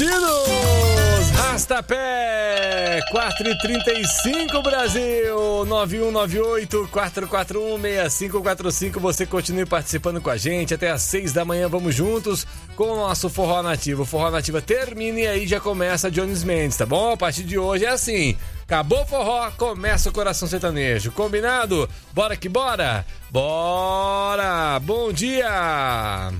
Bandidos! Rastapé! 4h35, Brasil! 9198-441-6545. Você continue participando com a gente até às 6 da manhã. Vamos juntos com o nosso Forró Nativa. O Forró Nativa termina e aí já começa Jones Mendes, tá bom? A partir de hoje é assim. Acabou o forró, começa o Coração Sertanejo. Combinado? Bora que bora! Bora! Bom dia!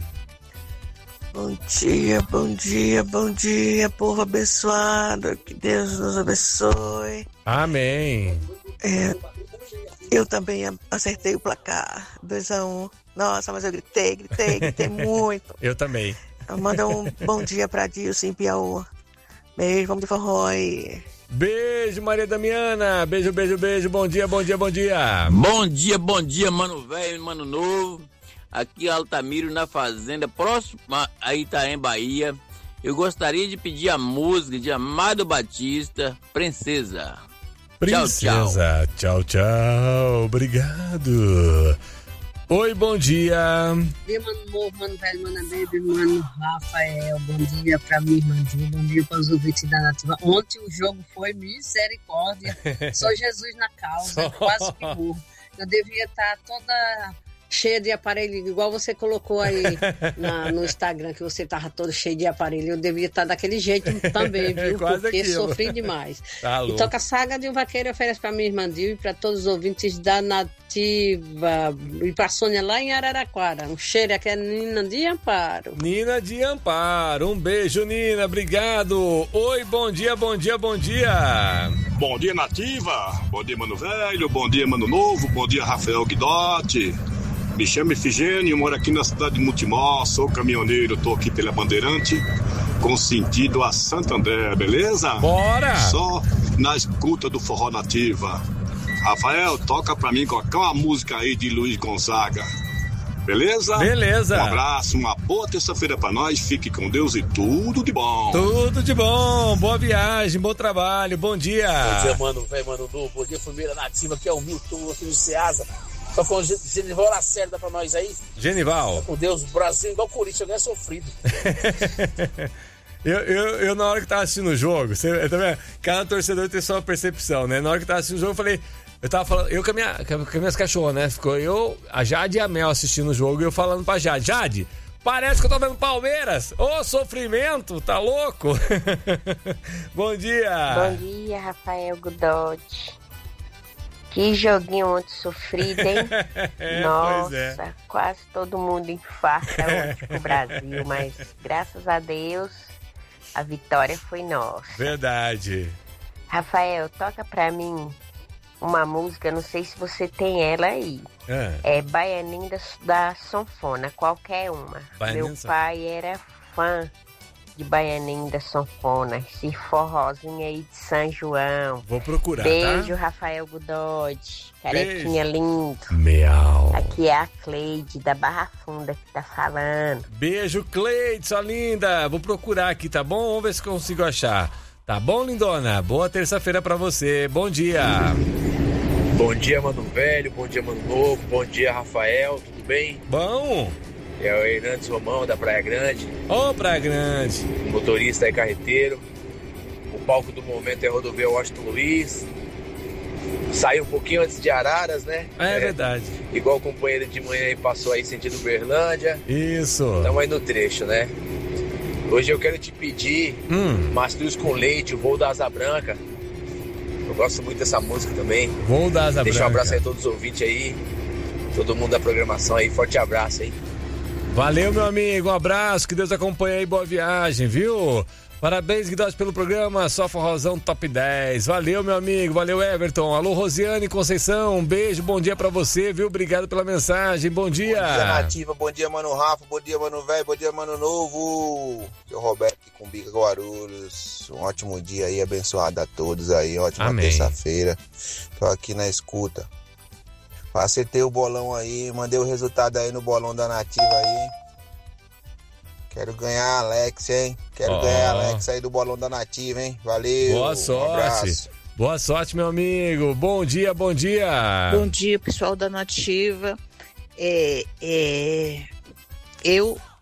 Bom dia, bom dia, bom dia, povo abençoado, que Deus nos abençoe. Amém. Eu também acertei o placar, 2-1. Nossa, mas eu gritei muito. Eu também. Manda um bom dia pra Dilson em Piauí. Beijo, vamos de forró aí. Beijo, Maria Damiana. Beijo, beijo, beijo. Bom dia, bom dia, bom dia. Bom dia, mano velho, mano novo. Aqui Altamiro na fazenda, próximo a Itaém, Bahia. Eu gostaria de pedir a música de Amado Batista, Princesa. Princesa, tchau, tchau. Obrigado. Oi, bom dia. Bom dia, mano novo, mano velho, mano baby, mano Rafael. Bom dia pra minha irmã Ju, bom dia para os ouvintes da Nativa. Ontem o jogo foi misericórdia. Só Jesus na causa, quase que morro. Eu devia estar toda cheia de aparelho, igual você colocou aí no Instagram, que você tava todo cheio de aparelho. Eu devia estar daquele jeito também, viu? Quase porque aquilo. sofri demais. Tá E toca a Saga de um Vaqueiro, oferece pra minha irmã Dil e pra todos os ouvintes da Nativa. E pra Sônia lá em Araraquara. Um cheiro aqui é Nina de Amparo. Nina de Amparo. Um beijo, Nina. Obrigado. Oi, bom dia, bom dia, bom dia. Bom dia, Nativa. Bom dia, mano velho. Bom dia, mano novo. Bom dia, Rafael Guidotti. Me chamo Efigênio, moro aqui na cidade de Mutimó, sou caminhoneiro, tô aqui pela Bandeirante, com sentido a Santo André, beleza? Bora! Só na escuta do Forró Nativa. Rafael, toca pra mim qualquer uma música aí de Luiz Gonzaga, beleza? Beleza. Um abraço, uma boa terça-feira pra nós, fique com Deus e tudo de bom. Tudo de bom, boa viagem, bom trabalho, bom dia. Bom dia, mano velho, mano novo, bom dia, família Nativa, aqui é o Milton, aqui do Ceasa. Só com o Genival Lacerda pra nós aí. Genival. Tá com Deus, Brasil igual o Corinthians, eu é sofrido. eu na hora que tava assistindo o jogo, cada torcedor tem sua percepção, né? Na hora que tava assistindo o jogo, eu tava falando, eu com as minhas cachorras, né? Ficou a Jade e a Mel assistindo o jogo e eu falando pra Jade, Jade, parece que eu tô vendo Palmeiras. Ô, sofrimento, tá louco? Bom dia. Bom dia, Rafael Guidotti. Que joguinho ontem sofrido, hein? Nossa, quase todo mundo infarta ontem pro Brasil, mas graças a Deus a vitória foi nossa. Verdade. Rafael, toca pra mim uma música, não sei se você tem ela aí. É Baianinho da Sanfona, qualquer uma. Meu pai era fã de Baianinho da Sanfona, esse forrozinho aí de São João. Vou procurar, beijo, tá? Rafael Guidotti, carequinha lindo. Miau. Aqui é a Cleide da Barra Funda que tá falando. Beijo, Cleide, sua linda. Vou procurar aqui, tá bom? Vamos ver se consigo achar. Tá bom, lindona? Boa terça-feira pra você. Bom dia. Bom dia, mano velho, bom dia, mano novo, bom dia, Rafael, tudo bem? Bom. É o Hernandes Romão da Praia Grande. Ô, Praia Grande. Motorista e carreteiro. O palco do momento é a rodovia Washington Luiz. Saiu um pouquinho antes de Araras, né? É verdade. Igual o companheiro de manhã aí passou aí sentido Uberlândia. Isso. Estamos aí no trecho, né? Hoje eu quero te pedir Mastruz com Leite, o Voo da Asa Branca. Eu gosto muito dessa música também. Voo da Asa Branca. Deixa um abraço aí a todos os ouvintes aí. Todo mundo da programação aí. Forte abraço aí. Valeu, meu amigo, um abraço, que Deus acompanhe aí, boa viagem, viu? Parabéns, Guidotti, pelo programa, só forrozão top 10. Valeu, meu amigo, valeu, Everton. Alô, Rosiane Conceição, um beijo, bom dia pra você, viu? Obrigado pela mensagem, bom dia. Bom dia, Nativa, bom dia, mano Rafa, bom dia, mano velho, bom dia, mano novo. Aqui é o Roberto aqui com Bica Guarulhos. Um ótimo dia aí, abençoado a todos aí, ótima terça-feira. Tô aqui na escuta. Acertei o bolão aí, mandei o resultado aí no bolão da Nativa aí. Quero ganhar a Alex, hein? Quero ganhar a Alex aí do bolão da Nativa, hein? Valeu. Boa sorte. Boa sorte, meu amigo. Bom dia, bom dia. Bom dia, pessoal da Nativa. Eu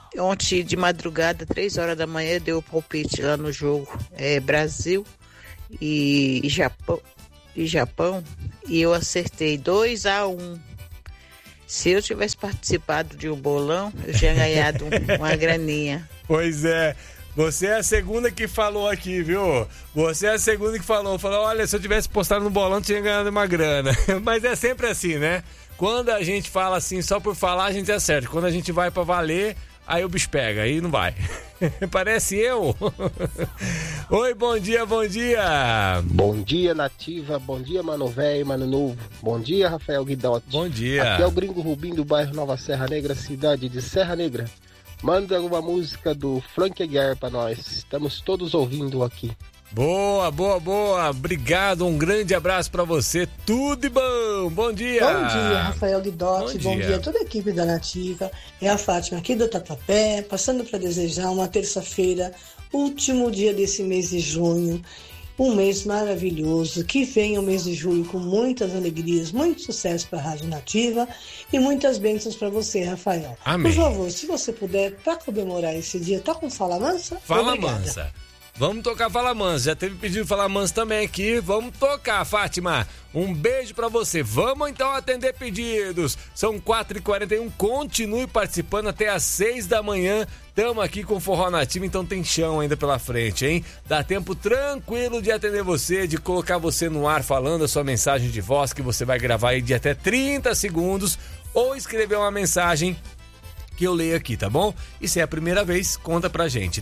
Ontem de madrugada, 3 horas da manhã, deu o palpite lá no jogo Brasil e Japão, e eu acertei 2-1. Se eu tivesse participado de um bolão, eu tinha ganhado uma graninha. Pois é. Você é a segunda que falou aqui, viu? Você é a segunda que falou, olha, se eu tivesse postado no bolão, tinha ganhado uma grana. Mas é sempre assim, né? Quando a gente fala assim, só por falar, a gente acerta. Quando a gente vai pra valer, aí o bicho pega, aí não vai. Parece eu. Oi, bom dia, bom dia. Bom dia, Nativa. Bom dia, Mano Velho, Mano Novo. Bom dia, Rafael Guidotti. Bom dia. Aqui é o Gringo Rubim do bairro Nova Serra Negra, cidade de Serra Negra. Manda uma música do Frank Aguiar pra nós. Estamos todos ouvindo aqui. Boa, boa, boa. Obrigado, um grande abraço pra você. Tudo de bom. Bom dia. Bom dia, Rafael Guidotti. Bom dia a toda a equipe da Nativa. É a Fátima aqui do Tatuapé, passando para desejar uma terça-feira, último dia desse mês de junho. Um mês maravilhoso, que venha o mês de julho com muitas alegrias, muito sucesso para a Rádio Nativa e muitas bênçãos para você, Rafael. Amém. Por favor, se você puder, para comemorar esse dia, toca um Fala Mansa. Fala Obrigada. Mansa. Vamos tocar Fala Mansa. Já teve pedido Fala Mansa também aqui. Vamos tocar, Fátima. Um beijo pra você. Vamos então atender pedidos. São 4h41. Continue participando até às 6 da manhã. Estamos aqui com o Forró Nativa, então tem chão ainda pela frente, hein? Dá tempo tranquilo de atender você, de colocar você no ar falando a sua mensagem de voz, que você vai gravar aí de até 30 segundos, ou escrever uma mensagem que eu leio aqui, tá bom? E se é a primeira vez, conta pra gente.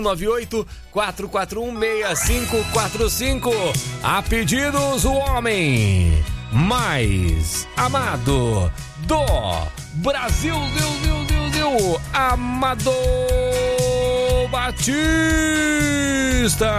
9198-441-6545. A pedidos, o homem mais amado do Brasil, Amador Batista.